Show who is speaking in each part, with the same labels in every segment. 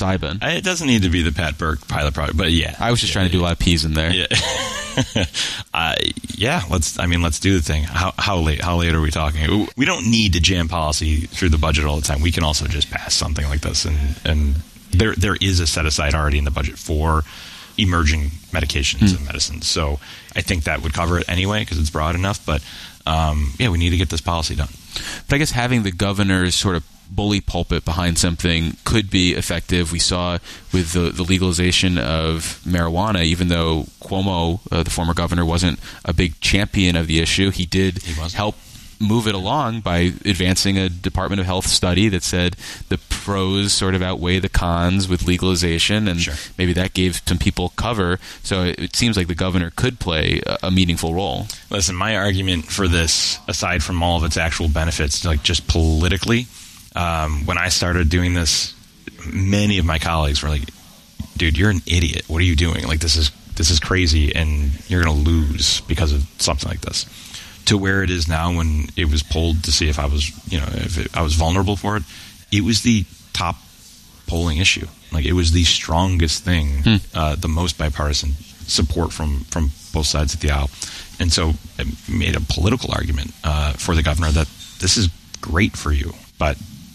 Speaker 1: psilocybin.
Speaker 2: It doesn't need to be the Pat Burke pilot project, but yeah.
Speaker 1: I was just trying to do a lot of P's in there.
Speaker 2: Yeah. Let's do the thing. How late are we talking? We don't need to jam policy through the budget all the time. We can also just pass something like this, and there is a set aside already in the budget for emerging medications and medicines. So I think that would cover it anyway because it's broad enough. But we need to get this policy done.
Speaker 1: But I guess having the governor's sort of bully pulpit behind something could be effective. We saw with the legalization of marijuana, even though Cuomo, the former governor, wasn't a big champion of the issue, he did help move it along by advancing a Department of Health study that said the pros sort of outweigh the cons with legalization, and maybe that gave some people cover. So it seems like the governor could play a meaningful role.
Speaker 2: Listen, my argument for this, aside from all of its actual benefits, like just politically, when I started doing this, many of my colleagues were like, dude, you're an idiot. What are you doing? Like, this is crazy, and you're going to lose because of something like this. To where it is now, when it was polled to see if I was, I was vulnerable for it, it was the top polling issue. Like, it was the strongest thing, the most bipartisan support from both sides of the aisle. And so it made a political argument for the governor that this is great for you. But,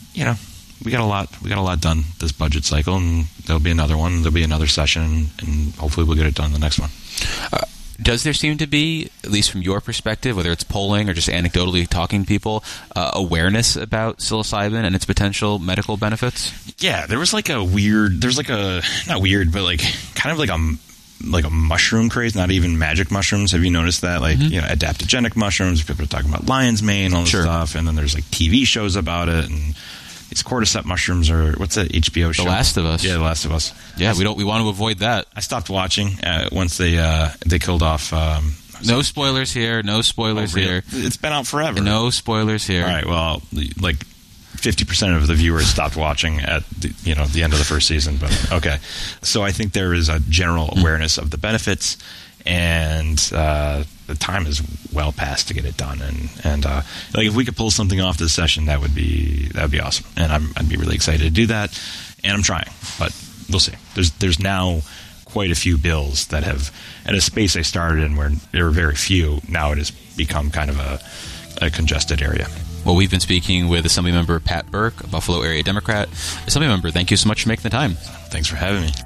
Speaker 2: we got a lot done this budget cycle, and there'll be another one, there'll be another session, and hopefully we'll get it done the next one.
Speaker 1: Does there seem to be, at least from your perspective, whether it's polling or just anecdotally talking to people, awareness about psilocybin and its potential medical benefits?
Speaker 2: Yeah, there was like a weird, not weird, but like kind of like a mushroom craze, not even magic mushrooms. Have you noticed that? Like, adaptogenic mushrooms, people are talking about lion's mane, all this stuff, and then there's like TV shows about it, and these cordyceps mushrooms, or what's that HBO show?
Speaker 1: The Last of Us.
Speaker 2: Yeah, The Last of Us.
Speaker 1: Yeah, we want to avoid that.
Speaker 2: I stopped watching once they killed off.
Speaker 1: No spoilers here. No spoilers here.
Speaker 2: It's been out forever.
Speaker 1: No spoilers here.
Speaker 2: All right. Well, like 50% of the viewers stopped watching at the end of the first season. But okay, so I think there is a general awareness of the benefits, and the time is well past to get it done. And like, if we could pull something off this session, that would be awesome. And I'd be really excited to do that. And I'm trying, but we'll see. There's now quite a few bills that have, at a space I started in where there were very few, now it has become kind of a congested area.
Speaker 1: Well, we've been speaking with Assemblymember Pat Burke, a Buffalo area Democrat. Assemblymember, thank you so much for making the time.
Speaker 2: Thanks for having me.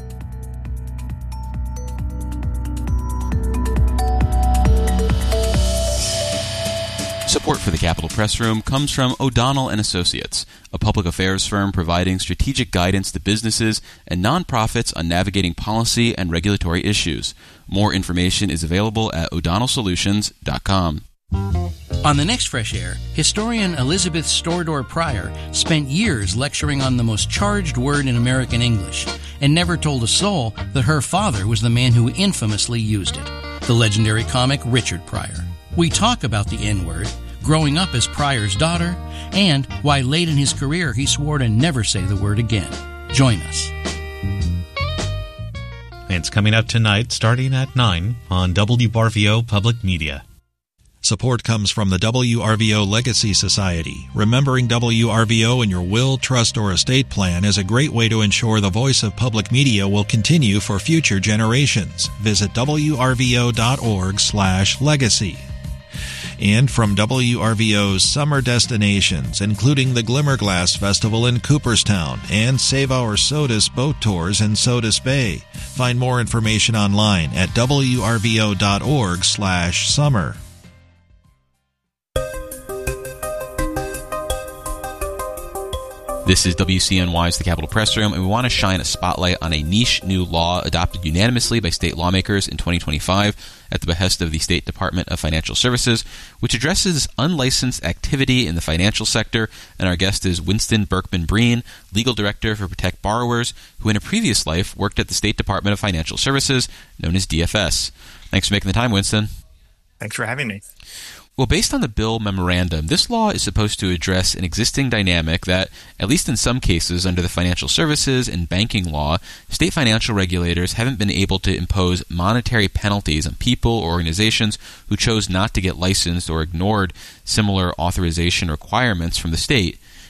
Speaker 1: Support for the Capitol Press Room comes from O'Donnell & Associates, a public affairs firm providing strategic guidance to businesses and nonprofits on navigating policy and regulatory issues. More information is available at o'donnellsolutions.com.
Speaker 3: On the next Fresh Air, historian Elizabeth Stordor Pryor spent years lecturing on the most charged word in American English and never told a soul that her father was the man who infamously used it, the legendary comic Richard Pryor. We talk about the N-word, growing up as Pryor's daughter, and why late in his career he swore to never say the word again. Join us.
Speaker 4: It's coming up tonight starting at 9 on WRVO Public Media.
Speaker 5: Support comes from the WRVO Legacy Society. Remembering WRVO in your will, trust, or estate plan is a great way to ensure the voice of public media will continue for future generations. Visit wrvo.org/legacy. And from WRVO's summer destinations, including the Glimmerglass Festival in Cooperstown and Save Our Sodus boat tours in Sodus Bay. Find more information online at wrvo.org/summer.
Speaker 1: This is WCNY's The Capitol Press Room, and we want to shine a spotlight on a niche new law adopted unanimously by state lawmakers in 2025 at the behest of the State Department of Financial Services, which addresses unlicensed activity in the financial sector. And our guest is Winston Berkman-Breen, Legal Director for Protect Borrowers, who in a previous life worked at the State Department of Financial Services, known as DFS. Thanks for making the time, Winston.
Speaker 6: Thanks for having me.
Speaker 1: Well, based on the bill memorandum, this law is supposed to address an existing dynamic that, at least in some cases under the financial services and banking law, state financial regulators haven't been able to impose monetary penalties on people or organizations who chose not to get licensed or ignored similar authorization requirements from the state.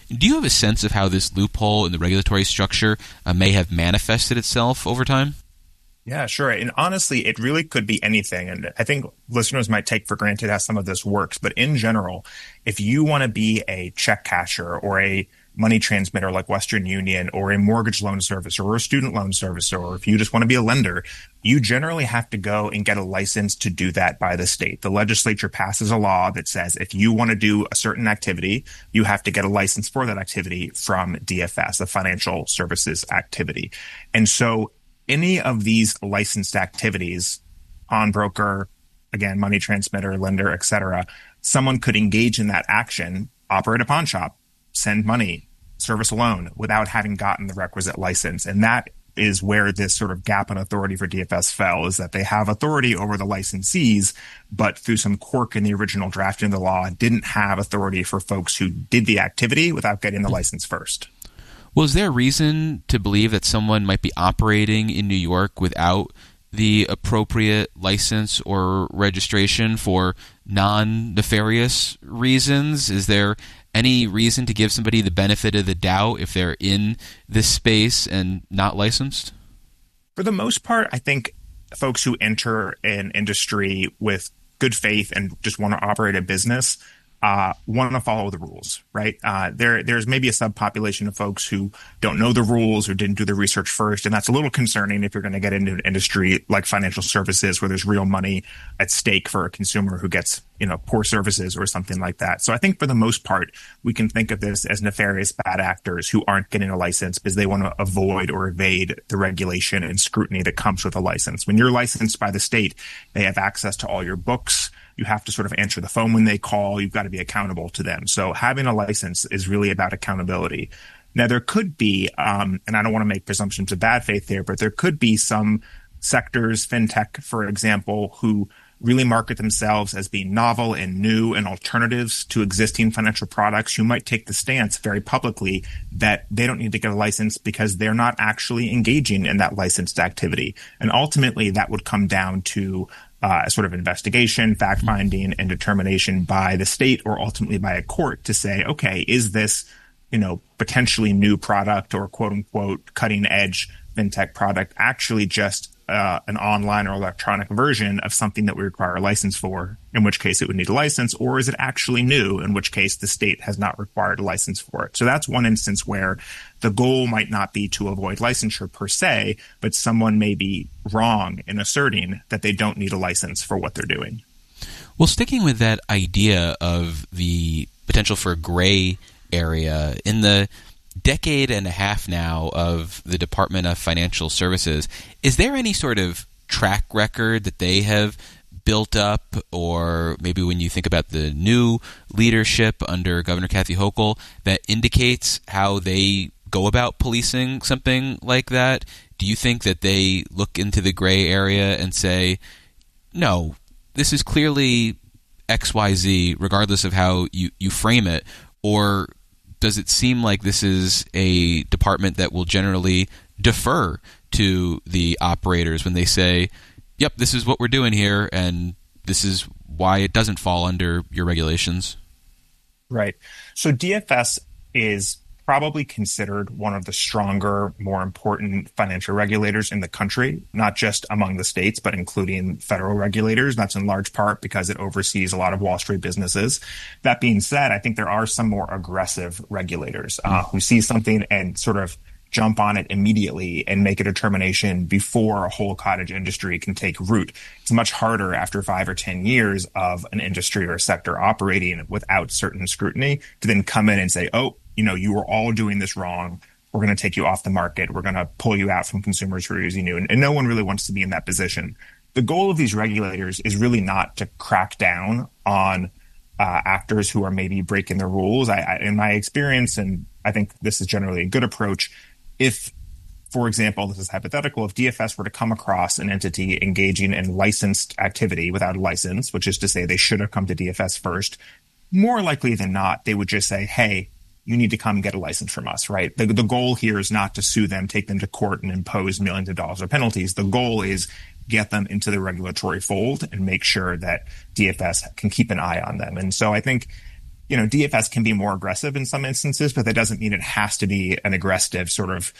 Speaker 1: Do you have a sense of how this loophole in the regulatory structure may have manifested itself over time?
Speaker 6: Yeah, sure. And honestly, it really could be anything. And I think listeners might take for granted how some of this works. But in general, if you want to be a check casher or a money transmitter like Western Union or a mortgage loan servicer or a student loan servicer, or if you just want to be a lender, you generally have to go and get a license to do that by the state. The legislature passes a law that says if you want to do a certain activity, you have to get a license for that activity from DFS, the Financial Services Activity. And so any of these licensed activities, pawnbroker, again, money transmitter, lender, et cetera, someone could engage in that action, operate a pawn shop, send money, service a loan without having gotten the requisite license. And that is where this sort of gap in authority for DFS fell, is that they have authority over the licensees, but through some quirk in the original drafting of the law, didn't have authority for folks who did the activity without getting the license first.
Speaker 1: Well, is there a reason to believe that someone might be operating in New York without the appropriate license or registration for non-nefarious reasons? Is there any reason to give somebody the benefit of the doubt if they're in this space and not licensed?
Speaker 6: For the most part, I think folks who enter an industry with good faith and just want to operate a business want to follow the rules, right? There's maybe a subpopulation of folks who don't know the rules or didn't do the research first. And that's a little concerning if you're going to get into an industry like financial services where there's real money at stake for a consumer who gets, poor services or something like that. So I think for the most part, we can think of this as nefarious bad actors who aren't getting a license because they want to avoid or evade the regulation and scrutiny that comes with a license. When you're licensed by the state, they have access to all your books. You have to sort of answer the phone when they call. You've got to be accountable to them. So having a license is really about accountability. Now, there could be, and I don't want to make presumptions of bad faith there, but there could be some sectors, fintech, for example, who really market themselves as being novel and new and alternatives to existing financial products, who might take the stance very publicly that they don't need to get a license because they're not actually engaging in that licensed activity. And ultimately, that would come down to a sort of investigation, fact-finding, and determination by the state or ultimately by a court to say, okay, is this, potentially new product or quote-unquote cutting-edge fintech product actually just an online or electronic version of something that we require a license for, in which case it would need a license, or is it actually new, in which case the state has not required a license for it. So that's one instance where the goal might not be to avoid licensure per se, but someone may be wrong in asserting that they don't need a license for what they're doing.
Speaker 1: Well, sticking with that idea of the potential for a gray area, in the decade and a half now of the Department of Financial Services, is there any sort of track record that they have built up, or maybe when you think about the new leadership under Governor Kathy Hochul, that indicates how they go about policing something like that? Do you think that they look into the gray area and say, no, this is clearly XYZ, regardless of how you frame it? Or does it seem like this is a department that will generally defer to the operators when they say, yep, this is what we're doing here, and this is why it doesn't fall under your regulations?
Speaker 6: Right. So DFS is probably considered one of the stronger, more important financial regulators in the country, not just among the states, but including federal regulators. That's in large part because it oversees a lot of Wall Street businesses. That being said, I think there are some more aggressive regulators who see something and sort of jump on it immediately and make a determination before a whole cottage industry can take root. It's much harder after 5 or 10 years of an industry or a sector operating without certain scrutiny to then come in and say, oh, you were all doing this wrong. We're going to take you off the market. We're going to pull you out from consumers who are using you. And no one really wants to be in that position. The goal of these regulators is really not to crack down on actors who are maybe breaking the rules. In my experience, and I think this is generally a good approach, if, for example, this is hypothetical, if DFS were to come across an entity engaging in licensed activity without a license, which is to say they should have come to DFS first, more likely than not, they would just say, hey, you need to come get a license from us, right? The goal here is not to sue them, take them to court, and impose millions of dollars of penalties. The goal is get them into the regulatory fold and make sure that DFS can keep an eye on them. And so I think DFS can be more aggressive in some instances, but that doesn't mean it has to be an aggressive sort of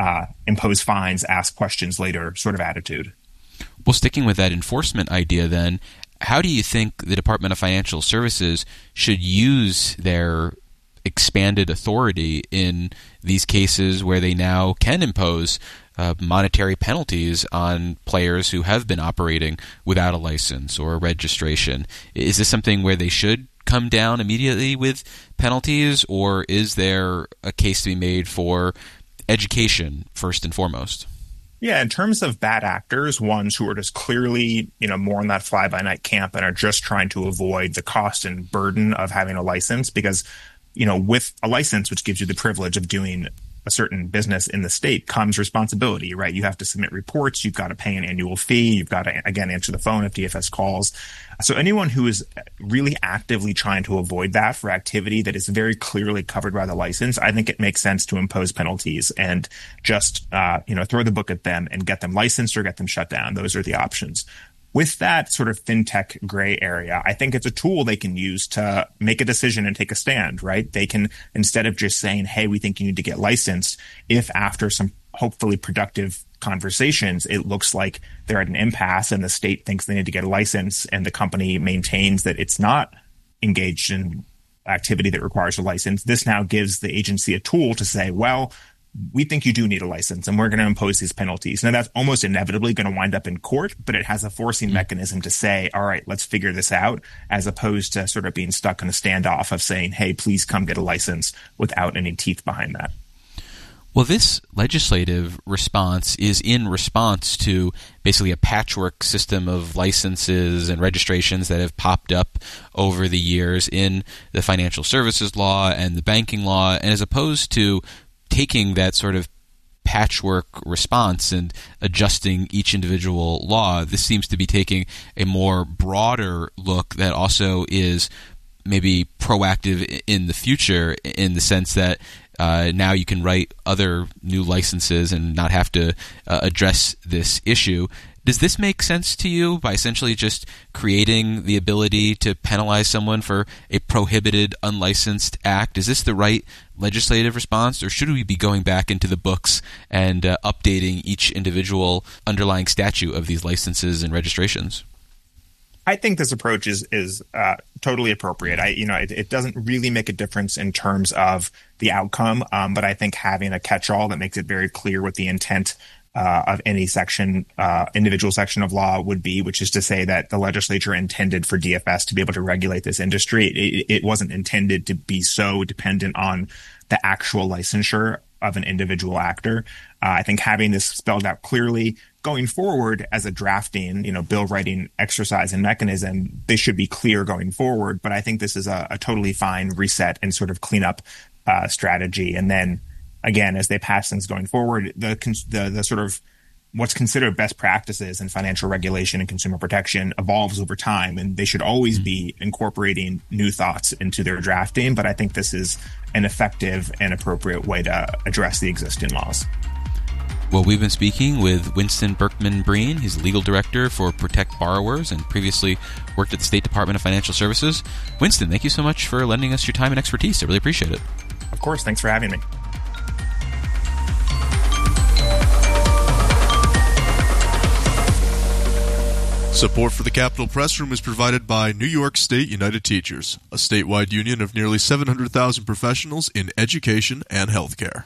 Speaker 6: impose fines, ask questions later sort of attitude.
Speaker 1: Well, sticking with that enforcement idea then, how do you think the Department of Financial Services should use their expanded authority in these cases where they now can impose monetary penalties on players who have been operating without a license or a registration? Is this something where they should come down immediately with penalties, or is there a case to be made for education first and foremost?
Speaker 6: Yeah, in terms of bad actors, ones who are just clearly, more in that fly-by-night camp and are just trying to avoid the cost and burden of having a license, because, with a license, which gives you the privilege of doing a certain business in the state, comes responsibility, right? You have to submit reports. You've got to pay an annual fee. You've got to, again, answer the phone if DFS calls. So anyone who is really actively trying to avoid that for activity that is very clearly covered by the license, I think it makes sense to impose penalties and just, throw the book at them and get them licensed or get them shut down. Those are the options. With that sort of fintech gray area, I think it's a tool they can use to make a decision and take a stand, right? They can, instead of just saying, hey, we think you need to get licensed, if after some hopefully productive conversations, it looks like they're at an impasse and the state thinks they need to get a license and the company maintains that it's not engaged in activity that requires a license, this now gives the agency a tool to say, well, we think you do need a license and we're going to impose these penalties. Now, that's almost inevitably going to wind up in court, but it has a forcing mechanism to say, all right, let's figure this out, as opposed to sort of being stuck in a standoff of saying, hey, please come get a license without any teeth behind that.
Speaker 1: Well, this legislative response is in response to basically a patchwork system of licenses and registrations that have popped up over the years in the financial services law and the banking law, and as opposed to taking that sort of patchwork response and adjusting each individual law, this seems to be taking a more broader look that also is maybe proactive in the future, in the sense that now you can write other new licenses and not have to address this issue. Does this make sense to you, by essentially just creating the ability to penalize someone for a prohibited, unlicensed act? Is this the right legislative response, or should we be going back into the books and updating each individual underlying statute of these licenses and registrations?
Speaker 6: I think this approach is totally appropriate. It doesn't really make a difference in terms of the outcome, but I think having a catch-all that makes it very clear what the intent of any section, individual section of law would be, which is to say that the legislature intended for DFS to be able to regulate this industry. It wasn't intended to be so dependent on the actual licensure of an individual actor. I think having this spelled out clearly going forward as a drafting, bill writing exercise and mechanism, they should be clear going forward. But I think this is a totally fine reset and sort of cleanup strategy. And then again, as they pass things going forward, the sort of what's considered best practices in financial regulation and consumer protection evolves over time, and they should always be incorporating new thoughts into their drafting. But I think this is an effective and appropriate way to address the existing laws.
Speaker 1: Well, we've been speaking with Winston Berkman-Breen. He's the legal director for Protect Borrowers and previously worked at the State Department of Financial Services. Winston, thank you so much for lending us your time and expertise. I really appreciate it.
Speaker 6: Of course. Thanks for having me.
Speaker 7: Support for the Capitol Press Room is provided by New York State United Teachers, a statewide union of nearly 700,000 professionals in education and healthcare.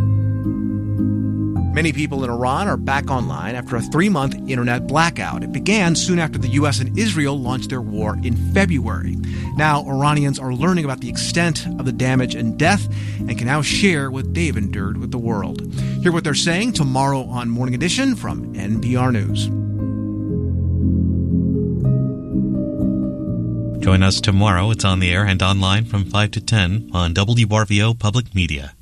Speaker 8: Many people in Iran are back online after a 3-month internet blackout. It began soon after the U.S. and Israel launched their war in February. Now, Iranians are learning about the extent of the damage and death and can now share what they've endured with the world. Hear what they're saying tomorrow on Morning Edition from NPR News.
Speaker 4: Join us tomorrow. It's on the air and online from 5 to 10 on WRVO Public Media.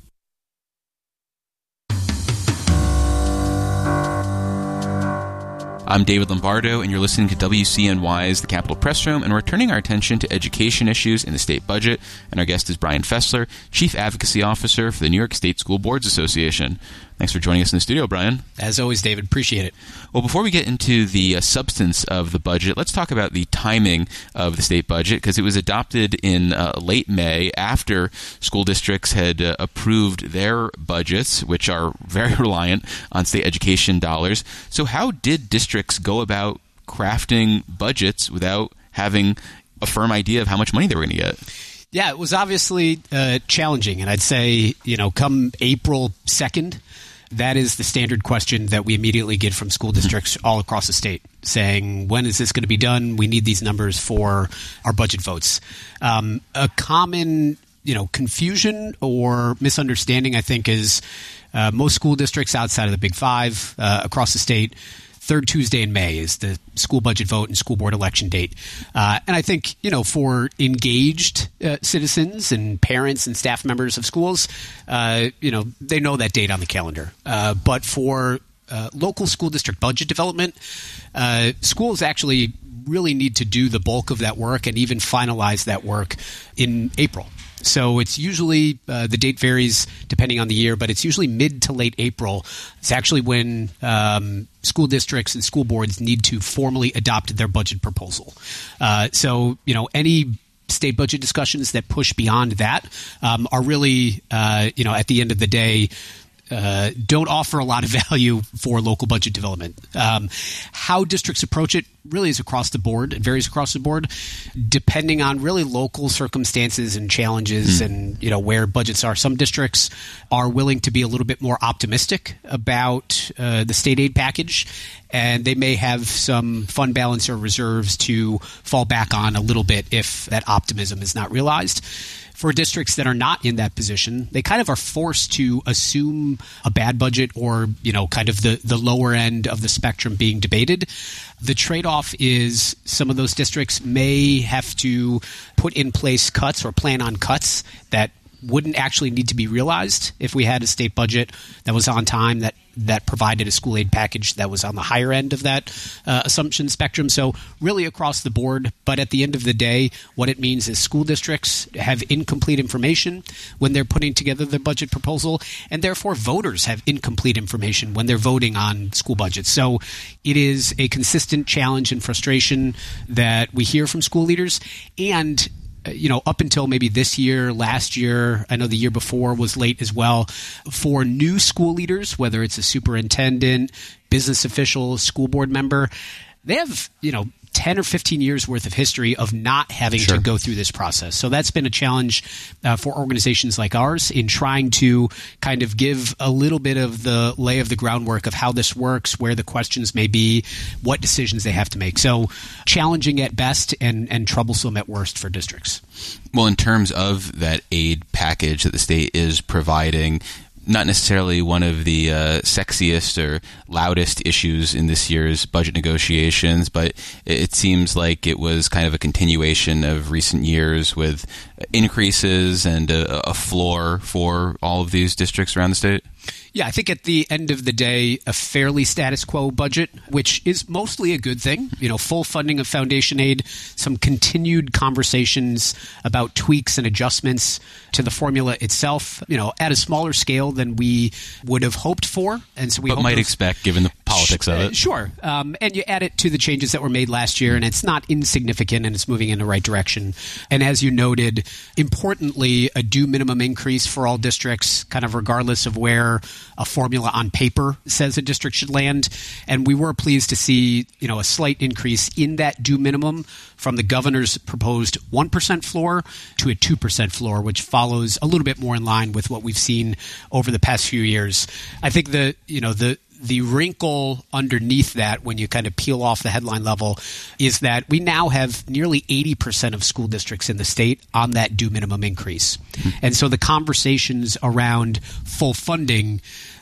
Speaker 1: I'm David Lombardo, and you're listening to WCNY's The Capitol Press Room, and we're turning our attention to education issues in the state budget. And our guest is Brian Fessler, Chief Advocacy Officer for the New York State School Boards Association. Thanks for joining us in the studio, Brian.
Speaker 9: As always, David, appreciate it.
Speaker 1: Well, before we get into the substance of the budget, let's talk about the timing of the state budget, because it was adopted in late May after school districts had approved their budgets, which are very reliant on state education dollars. So how did districts go about crafting budgets without having a firm idea of how much money they were going to get?
Speaker 9: Yeah, it was obviously challenging. And I'd say, come April 2nd, that is the standard question that we immediately get from school districts all across the state, saying, when is this going to be done? We need these numbers for our budget votes. A common, confusion or misunderstanding, I think, is most school districts outside of the Big Five across the state, third Tuesday in May is the school budget vote and school board election date. And I think, for engaged citizens and parents and staff members of schools, they know that date on the calendar. But for local school district budget development, schools actually really need to do the bulk of that work and even finalize that work in April. So it's usually, the date varies depending on the year, but it's usually mid to late April. It's actually when school districts and school boards need to formally adopt their budget proposal. So, any state budget discussions that push beyond that are really, at the end of the day, don't offer a lot of value for local budget development. How districts approach it really is across the board. It varies across the board, depending on really local circumstances and challenges and, where budgets are. Some districts are willing to be a little bit more optimistic about the state aid package, and they may have some fund balance or reserves to fall back on a little bit if that optimism is not realized. For districts that are not in that position, they kind of are forced to assume a bad budget or, kind of the lower end of the spectrum being debated. The trade-off is some of those districts may have to put in place cuts or plan on cuts that wouldn't actually need to be realized if we had a state budget that was on time, that provided a school aid package that was on the higher end of that assumption spectrum. So really across the board. But at the end of the day, what it means is school districts have incomplete information when they're putting together their budget proposal, and therefore voters have incomplete information when they're voting on school budgets. So it is a consistent challenge and frustration that we hear from school leaders. And up until maybe this year, last year, I know the year before was late as well, for new school leaders, whether it's a superintendent, business official, school board member, they have, 10 or 15 years worth of history of not having to go through this process. So that's been a challenge for organizations like ours in trying to kind of give a little bit of the lay of the groundwork of how this works, where the questions may be, what decisions they have to make. So challenging at best and troublesome at worst for districts.
Speaker 1: Well, in terms of that aid package that the state is providing, not necessarily one of the sexiest or loudest issues in this year's budget negotiations, but it seems like it was kind of a continuation of recent years with increases and a floor for all of these districts around the state.
Speaker 9: Yeah, I think at the end of the day, a fairly status quo budget, which is mostly a good thing. Full funding of foundation aid, some continued conversations about tweaks and adjustments to the formula itself, at a smaller scale than we would have hoped for. And so we
Speaker 1: might expect, given the politics of it.
Speaker 9: Sure. And you add it to the changes that were made last year, and it's not insignificant, and it's moving in the right direction. And as you noted, importantly, a due minimum increase for all districts, kind of regardless of where a formula on paper says a district should land. And we were pleased to see, a slight increase in that due minimum from the governor's proposed 1% floor to a 2% floor, which follows a little bit more in line with what we've seen over the past few years. I think the wrinkle underneath that, when you kind of peel off the headline level, is that we now have nearly 80% of school districts in the state on that due minimum increase. And so the conversations around full funding,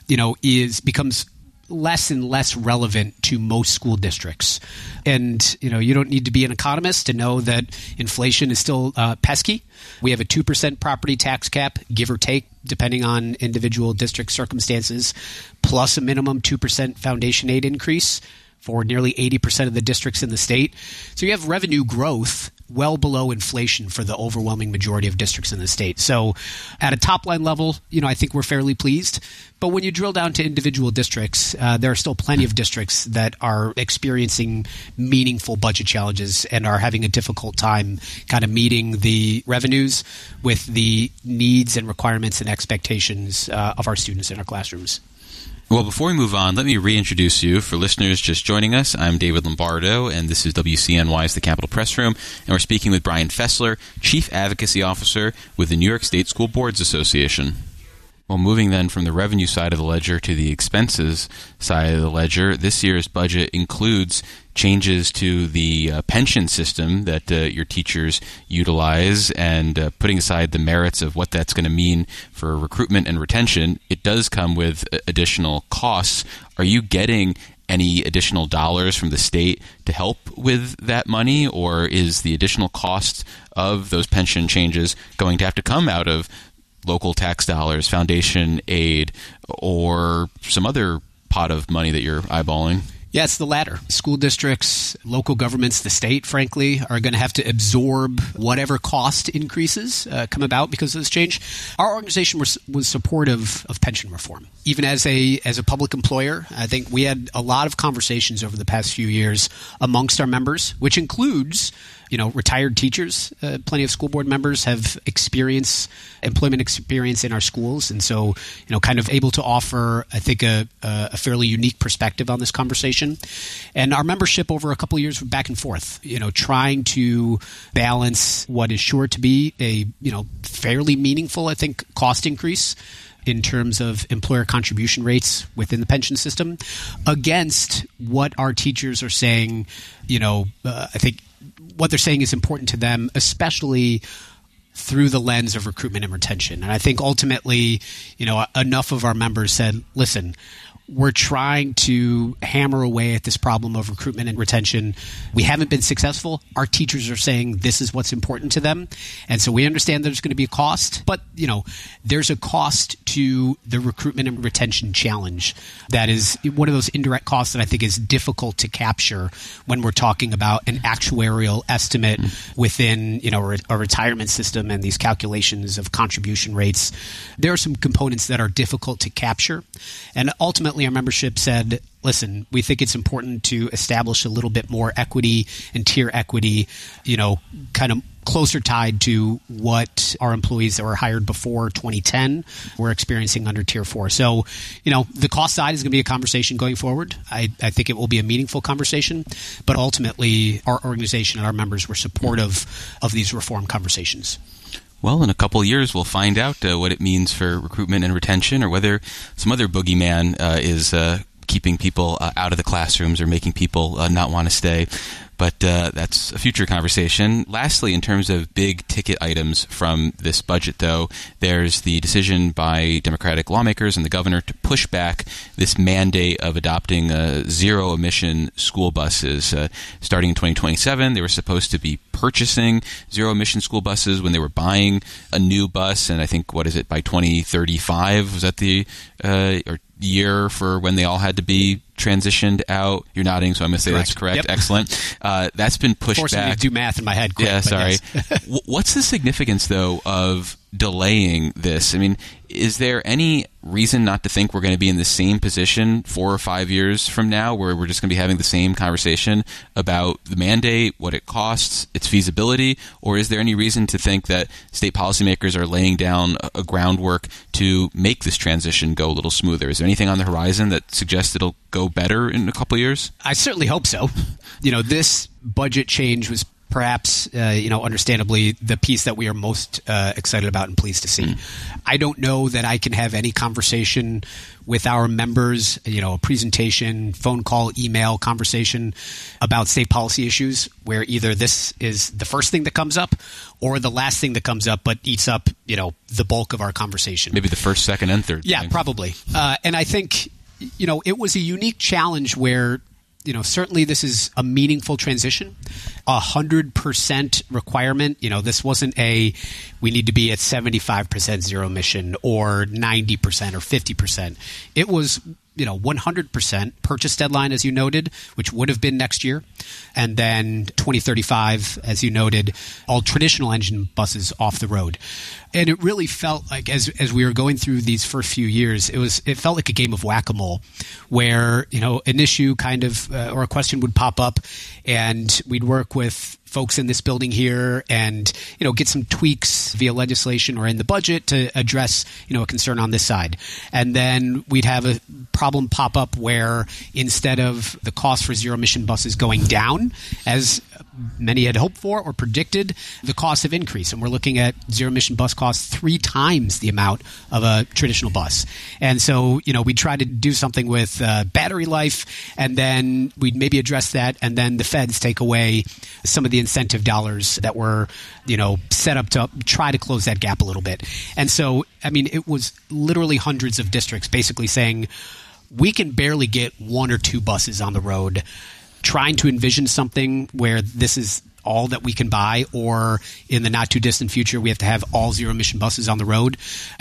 Speaker 9: becomes less and less relevant to most school districts. And, you don't need to be an economist to know that inflation is still pesky. We have a 2% property tax cap, give or take, depending on individual district circumstances, plus a minimum 2% foundation aid increase. for nearly 80% of the districts in the state. So you have revenue growth well below inflation for the overwhelming majority of districts in the state. So at a top line level, I think we're fairly pleased. But when you drill down to individual districts, there are still plenty of districts that are experiencing meaningful budget challenges and are having a difficult time kind of meeting the revenues with the needs and requirements and expectations of our students in our classrooms.
Speaker 1: Well, before we move on, let me reintroduce you. For listeners just joining us, I'm David Lombardo, and this is WCNY's The Capitol Press Room, and we're speaking with Brian Fessler, Chief Advocacy Officer with the New York State School Boards Association. Well, moving then from the revenue side of the ledger to the expenses side of the ledger, this year's budget includes changes to the pension system that your teachers utilize, and putting aside the merits of what that's going to mean for recruitment and retention, it does come with additional costs. Are you getting any additional dollars from the state to help with that money, or is the additional cost of those pension changes going to have to come out of local tax dollars, foundation aid, or some other pot of money that you're eyeballing?
Speaker 9: Yeah, it's the latter. School districts, local governments, the state, frankly, are going to have to absorb whatever cost increases come about because of this change. Our organization was supportive of pension reform. Even as a public employer, I think we had a lot of conversations over the past few years amongst our members, which includes retired teachers. Plenty of school board members have employment experience in our schools. And so, kind of able to offer, I think, a fairly unique perspective on this conversation. And our membership over a couple of years back and forth, trying to balance what is sure to be a, fairly meaningful, I think, cost increase in terms of employer contribution rates within the pension system against what our teachers are saying. I think what they're saying is important to them, especially through the lens of recruitment and retention. And I think ultimately, enough of our members said, listen, we're trying to hammer away at this problem of recruitment and retention. We haven't been successful. Our teachers are saying this is what's important to them. And so we understand there's going to be a cost, but there's a cost to the recruitment and retention challenge. That is one of those indirect costs that I think is difficult to capture when we're talking about an actuarial estimate within, a retirement system and these calculations of contribution rates. There are some components that are difficult to capture. And ultimately, our membership said, listen, we think it's important to establish a little bit more equity and tier equity, kind of closer tied to what our employees that were hired before 2010 were experiencing under Tier 4. So, the cost side is going to be a conversation going forward. I think it will be a meaningful conversation, but ultimately our organization and our members were supportive of these reform conversations.
Speaker 1: Well, in a couple of years, we'll find out what it means for recruitment and retention, or whether some other boogeyman is keeping people out of the classrooms or making people not want to stay. But that's a future conversation. Lastly, in terms of big ticket items from this budget, though, there's the decision by Democratic lawmakers and the governor to push back this mandate of adopting zero-emission school buses. Starting in 2027, they were supposed to be purchasing zero-emission school buses when they were buying a new bus. And I think, by 2035, was that the year for when they all had to be transitioned out? You're nodding, so I'm going to say correct. That's correct. Yep. Excellent. That's been pushed
Speaker 9: Forcing
Speaker 1: back.
Speaker 9: Me to do math in my head quick.
Speaker 1: Yeah, sorry.
Speaker 9: Yes.
Speaker 1: What's the significance, though, of delaying this? I mean, is there any reason not to think we're going to be in the same position 4 or 5 years from now, where we're just going to be having the same conversation about the mandate, what it costs, its feasibility? Or is there any reason to think that state policymakers are laying down a groundwork to make this transition go a little smoother? Is there anything on the horizon that suggests it'll go better in a couple of years?
Speaker 9: I certainly hope so. This budget change was perhaps, understandably, the piece that we are most excited about and pleased to see. I don't know that I can have any conversation with our members, a presentation, phone call, email conversation about state policy issues where either this is the first thing that comes up or the last thing that comes up, but eats up, the bulk of our conversation.
Speaker 1: Maybe the first, second, and third.
Speaker 9: Yeah, probably. And I think, it was a unique challenge where certainly this is a meaningful transition, 100% requirement. This wasn't we need to be at 75% zero emission or 90% or 50%. It was, 100% purchase deadline, as you noted, which would have been next year. And then 2035, as you noted, all traditional engine buses off the road. And it really felt like, as we were going through these first few years, it felt like a game of whack-a-mole, where an issue kind of or a question would pop up, and we'd work with folks in this building here and get some tweaks via legislation or in the budget to address a concern on this side. And then we'd have a problem pop up where instead of the cost for zero emission buses going down, as many had hoped for or predicted, the costs have increased. And we're looking at zero emission bus costs 3 times the amount of a traditional bus. And so, we try to do something with battery life, and then we'd maybe address that. And then the feds take away some of the incentive dollars that were, set up to try to close that gap a little bit. And so, it was literally hundreds of districts basically saying, we can barely get 1 or 2 buses on the road, trying to envision something where this is all that we can buy, or in the not too distant future, we have to have all zero emission buses on the road.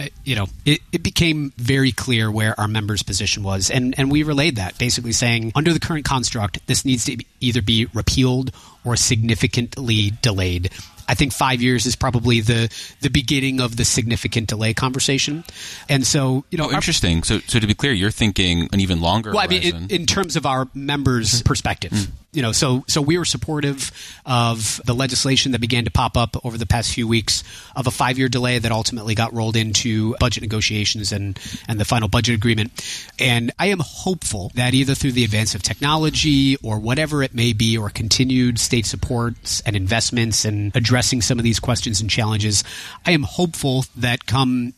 Speaker 9: It became very clear where our members' position was. And we relayed that, basically saying, under the current construct, this needs to either be repealed or significantly delayed. I think 5 years is probably the beginning of the significant delay conversation. And so,
Speaker 1: interesting. So to be clear, you're thinking an even longer horizon.
Speaker 9: In terms of our members' perspective. So we were supportive of the legislation that began to pop up over the past few weeks of a 5-year delay that ultimately got rolled into budget negotiations and the final budget agreement. And I am hopeful that either through the advance of technology or whatever it may be, or continued state supports and investments and addressing some of these questions and challenges, I am hopeful that come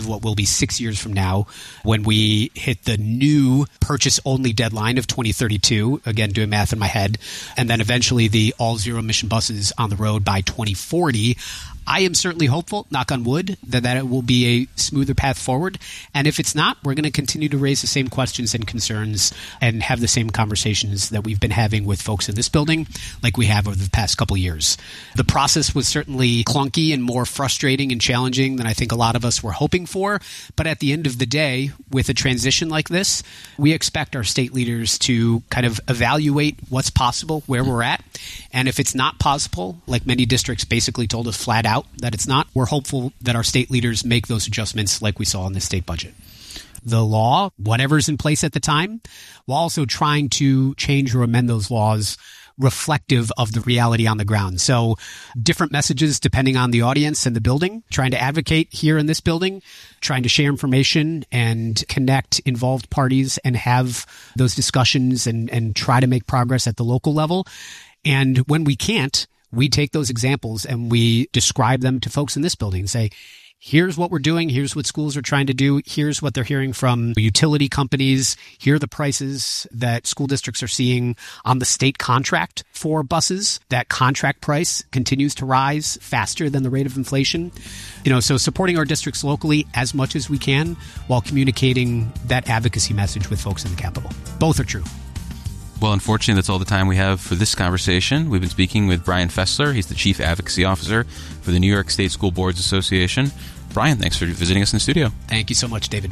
Speaker 9: 6 years from now, when we hit the new purchase-only deadline of 2032, again, doing math in my head, and then eventually the all zero emission buses on the road by 2040, I am certainly hopeful, knock on wood, that it will be a smoother path forward. And if it's not, we're going to continue to raise the same questions and concerns and have the same conversations that we've been having with folks in this building, like we have over the past couple of years. The process was certainly clunky and more frustrating and challenging than I think a lot of us were hoping for. But at the end of the day, with a transition like this, we expect our state leaders to kind of evaluate what's possible, where we're at. And if it's not possible, like many districts basically told us flat out that it's not, we're hopeful that our state leaders make those adjustments like we saw in the state budget. The law, whatever's in place at the time, while also trying to change or amend those laws reflective of the reality on the ground. So different messages depending on the audience and the building, trying to advocate here in this building, trying to share information and connect involved parties and have those discussions and try to make progress at the local level. And when we can't, we take those examples and we describe them to folks in this building and say, here's what we're doing. Here's what schools are trying to do. Here's what they're hearing from utility companies. Here are the prices that school districts are seeing on the state contract for buses. That contract price continues to rise faster than the rate of inflation. So supporting our districts locally as much as we can while communicating that advocacy message with folks in the Capitol. Both are true.
Speaker 1: Well, unfortunately, that's all the time we have for this conversation. We've been speaking with Brian Fessler. He's the Chief Advocacy Officer for the New York State School Boards Association. Brian, thanks for visiting us in the studio.
Speaker 9: Thank you so much, David.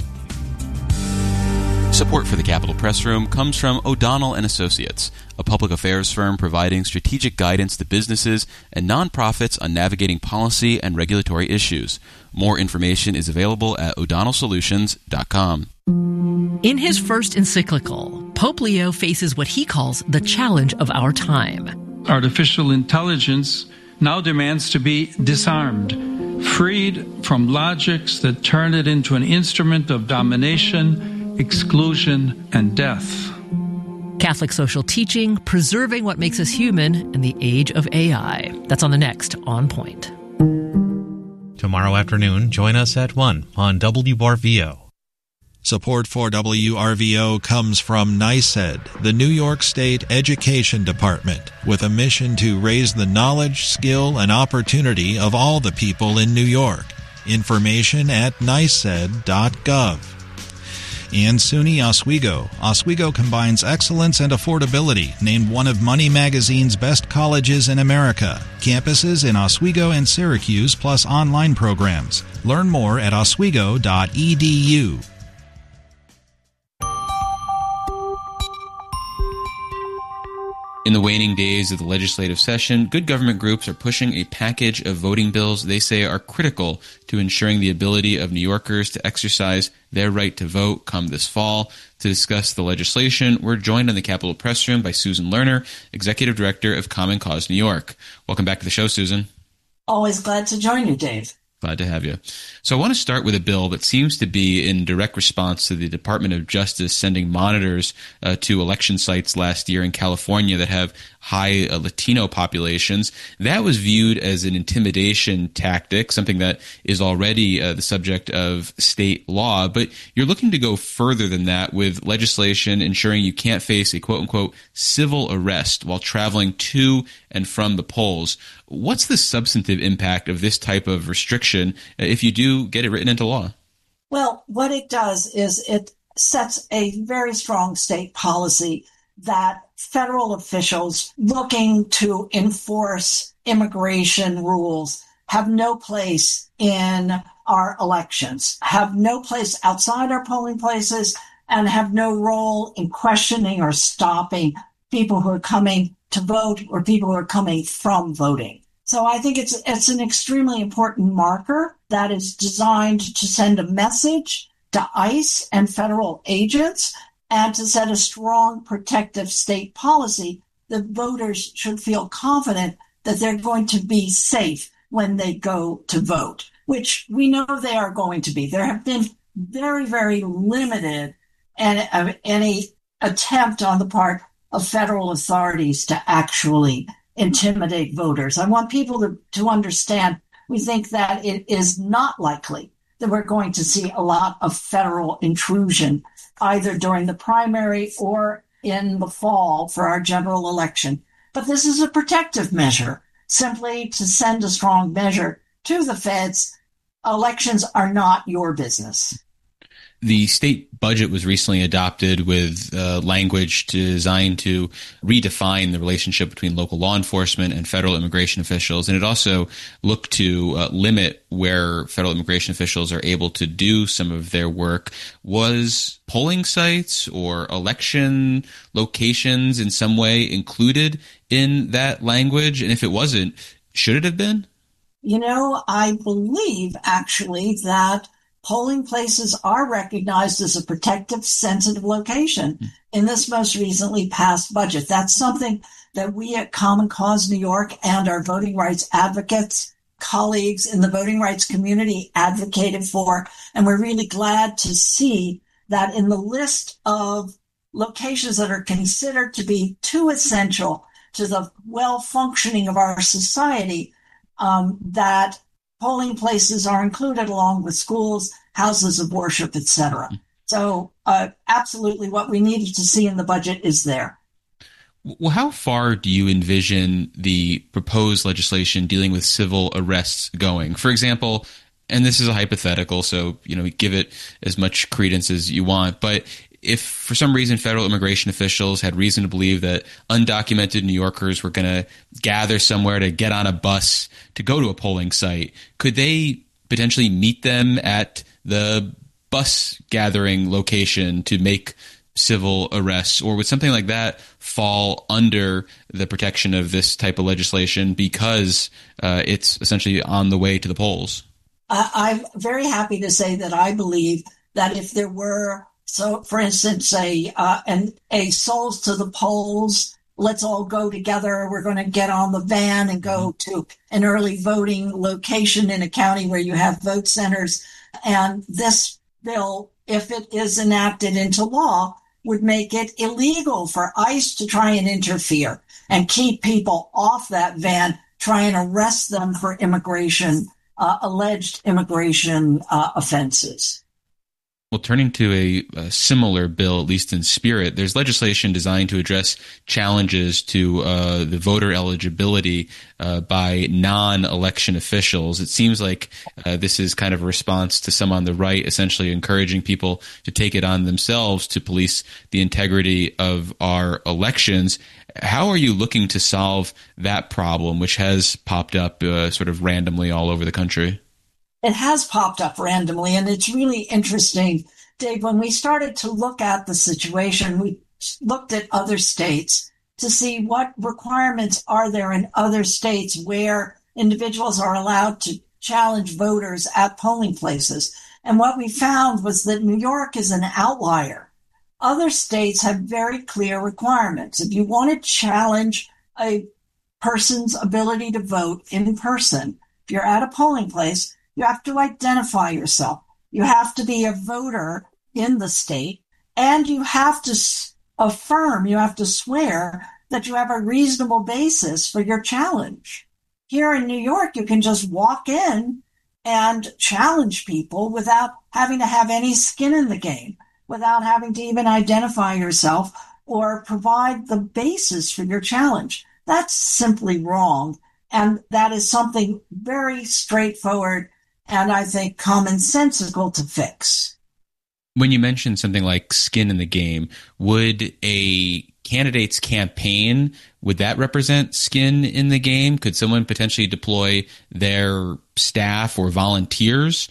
Speaker 1: Support for the Capitol Press Room comes from O'Donnell & Associates, a public affairs firm providing strategic guidance to businesses and nonprofits on navigating policy and regulatory issues. More information is available at o'donnellsolutions.com.
Speaker 10: In his first encyclical, Pope Leo faces what he calls the challenge of our time.
Speaker 11: Artificial intelligence now demands to be disarmed, freed from logics that turn it into an instrument of domination, exclusion, and death.
Speaker 10: Catholic social teaching, preserving what makes us human in the age of AI. That's on the next On Point.
Speaker 4: Tomorrow afternoon, join us at 1 on WRVO.
Speaker 5: Support for WRVO comes from NYSED, the New York State Education Department, with a mission to raise the knowledge, skill, and opportunity of all the people in New York. Information at nysed.gov. And SUNY Oswego. Oswego combines excellence and affordability, named one of Money Magazine's best colleges in America. Campuses in Oswego and Syracuse, plus online programs. Learn more at oswego.edu.
Speaker 1: In the waning days of the legislative session, good government groups are pushing a package of voting bills they say are critical to ensuring the ability of New Yorkers to exercise their right to vote come this fall. To discuss the legislation, we're joined in the Capitol Press Room by Susan Lerner, Executive Director of Common Cause New York. Welcome back to the show, Susan.
Speaker 12: Always glad to join you, Dave.
Speaker 1: Glad to have you. So I want to start with a bill that seems to be in direct response to the Department of Justice sending monitors to election sites last year in California that have high Latino populations. That was viewed as an intimidation tactic, something that is already the subject of state law. But you're looking to go further than that with legislation ensuring you can't face a quote-unquote civil arrest while traveling to and from the polls. What's the substantive impact of this type of restriction if you do get it written into law?
Speaker 12: Well, what it does is it sets a very strong state policy that federal officials looking to enforce immigration rules have no place in our elections, have no place outside our polling places, and have no role in questioning or stopping people who are coming to vote or people who are coming from voting. So I think it's an extremely important marker that is designed to send a message to ICE and federal agents and to set a strong protective state policy that voters should feel confident that they're going to be safe when they go to vote, which we know they are going to be. There have been very, very limited any attempt on the part of federal authorities to actually intimidate voters. I want people to understand we think that it is not likely that we're going to see a lot of federal intrusion either during the primary or in the fall for our general election. But this is a protective measure, simply to send a strong measure to the feds. Elections are not your business.
Speaker 1: The state budget was recently adopted with language designed to redefine the relationship between local law enforcement and federal immigration officials. And it also looked to limit where federal immigration officials are able to do some of their work. Was polling sites or election locations in some way included in that language? And if it wasn't, should it have been?
Speaker 12: You know, I believe actually that polling places are recognized as a protective, sensitive location in this most recently passed budget. That's something that we at Common Cause New York and our voting rights advocates, colleagues in the voting rights community advocated for. And we're really glad to see that in the list of locations that are considered to be too essential to the well-functioning of our society, that polling places are included along with schools, houses of worship, etc. So absolutely what we needed to see in the budget is there.
Speaker 1: Well, how far do you envision the proposed legislation dealing with civil arrests going? For example, and this is a hypothetical, so give it as much credence as you want, but if for some reason federal immigration officials had reason to believe that undocumented New Yorkers were going to gather somewhere to get on a bus to go to a polling site, could they potentially meet them at the bus gathering location to make civil arrests? Or would something like that fall under the protection of this type of legislation because it's essentially on the way to the polls?
Speaker 12: I'm very happy to say that I believe that if there were, so for instance, a Souls to the Polls, let's all go together, we're going to get on the van and go to an early voting location in a county where you have vote centers. And this bill, if it is enacted into law, would make it illegal for ICE to try and interfere and keep people off that van, try and arrest them for alleged immigration offenses.
Speaker 1: Well, turning to a similar bill, at least in spirit, there's legislation designed to address challenges to the voter eligibility by non-election officials. It seems like this is kind of a response to some on the right, essentially encouraging people to take it on themselves to police the integrity of our elections. How are you looking to solve that problem, which has popped up sort of randomly all over the country?
Speaker 12: It has popped up randomly, and it's really interesting, Dave. When we started to look at the situation, we looked at other states to see what requirements are there in other states where individuals are allowed to challenge voters at polling places. And what we found was that New York is an outlier. Other states have very clear requirements. If you want to challenge a person's ability to vote in person, if you're at a polling place, you have to identify yourself. You have to be a voter in the state, and you have to affirm, you have to swear that you have a reasonable basis for your challenge. Here in New York, you can just walk in and challenge people without having to have any skin in the game, without having to even identify yourself or provide the basis for your challenge. That's simply wrong. And that is something very straightforward and I think commonsensical to fix.
Speaker 1: When you mentioned something like skin in the game, would a candidate's campaign, would that represent skin in the game? Could someone potentially deploy their staff or volunteers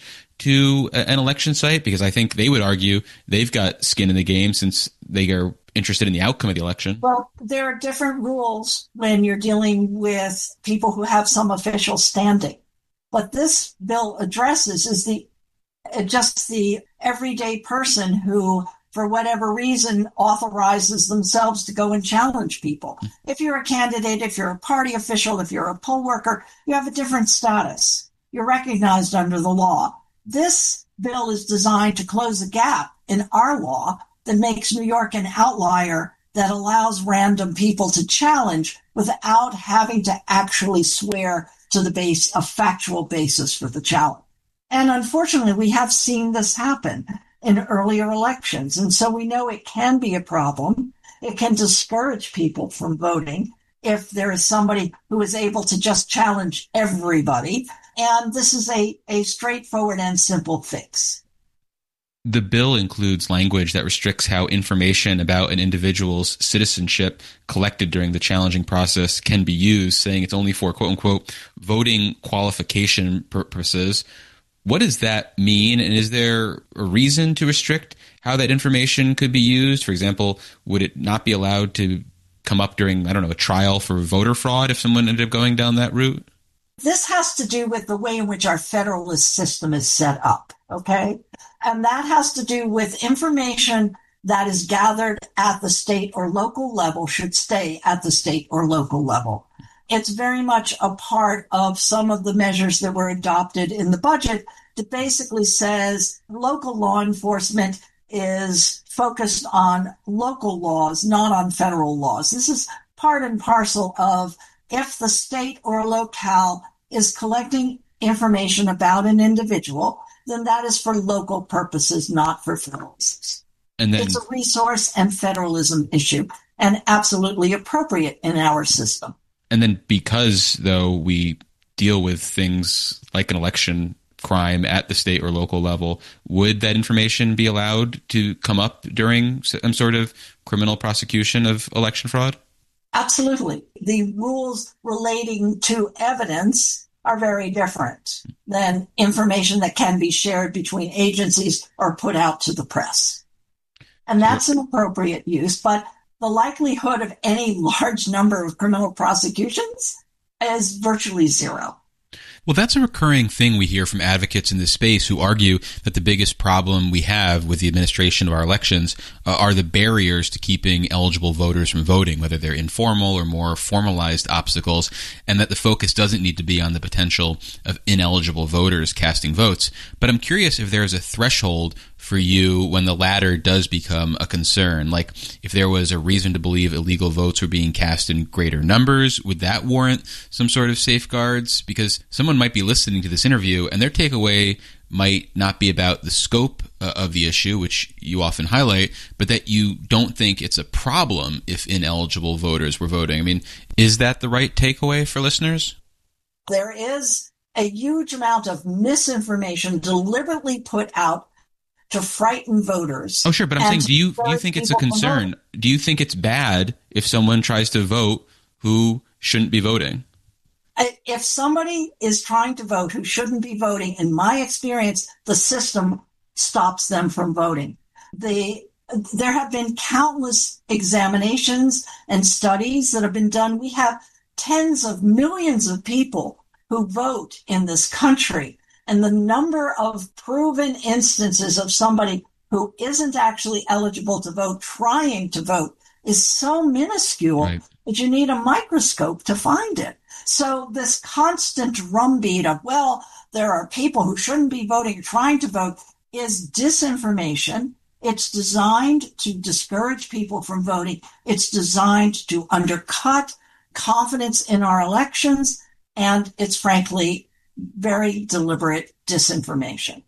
Speaker 1: to an election site? Because I think they would argue they've got skin in the game since they are interested in the outcome of the election.
Speaker 12: Well, there are different rules when you're dealing with people who have some official standing. What this bill addresses is just the everyday person who, for whatever reason, authorizes themselves to go and challenge people. If you're a candidate, if you're a party official, if you're a poll worker, you have a different status. You're recognized under the law. This bill is designed to close a gap in our law that makes New York an outlier that allows random people to challenge without having to actually swear to a factual basis for the challenge. And unfortunately, we have seen this happen in earlier elections. And so we know it can be a problem. It can discourage people from voting if there is somebody who is able to just challenge everybody. And this is a straightforward and simple fix.
Speaker 1: The bill includes language that restricts how information about an individual's citizenship collected during the challenging process can be used, saying it's only for, quote unquote, voting qualification purposes. What does that mean? And is there a reason to restrict how that information could be used? For example, would it not be allowed to come up during, a trial for voter fraud if someone ended up going down that route?
Speaker 12: This has to do with the way in which our federalist system is set up, okay? And that has to do with information that is gathered at the state or local level should stay at the state or local level. It's very much a part of some of the measures that were adopted in the budget that basically says local law enforcement is focused on local laws, not on federal laws. This is part and parcel of if the state or locale is collecting information about an individual, then that is for local purposes, not for federal purposes. And then, it's a resource and federalism issue and absolutely appropriate in our system.
Speaker 1: And then because, though, we deal with things like an election crime at the state or local level, would that information be allowed to come up during some sort of criminal prosecution of election fraud?
Speaker 12: Absolutely. The rules relating to evidence are very different than information that can be shared between agencies or put out to the press. And that's an appropriate use, but the likelihood of any large number of criminal prosecutions is virtually zero.
Speaker 1: Well, that's a recurring thing we hear from advocates in this space who argue that the biggest problem we have with the administration of our elections are the barriers to keeping eligible voters from voting, whether they're informal or more formalized obstacles, and that the focus doesn't need to be on the potential of ineligible voters casting votes. But I'm curious if there's a threshold for you when the latter does become a concern. Like, if there was a reason to believe illegal votes were being cast in greater numbers, would that warrant some sort of safeguards? Because someone might be listening to this interview and their takeaway might not be about the scope of the issue, which you often highlight, but that you don't think it's a problem if ineligible voters were voting. I mean, is that the right takeaway for listeners?
Speaker 12: There is a huge amount of misinformation deliberately put out to frighten voters.
Speaker 1: Oh, sure, but I'm saying, do you think it's a concern? Do you think it's bad if someone tries to vote who shouldn't be voting?
Speaker 12: If somebody is trying to vote who shouldn't be voting, in my experience, the system stops them from voting. The There have been countless examinations and studies that have been done. We have tens of millions of people who vote in this country, and the number of proven instances of somebody who isn't actually eligible to vote trying to vote is so minuscule that you need a microscope to find it. So this constant drumbeat of, well, there are people who shouldn't be voting, trying to vote, is disinformation. It's designed to discourage people from voting. It's designed to undercut confidence in our elections. And it's frankly very deliberate disinformation.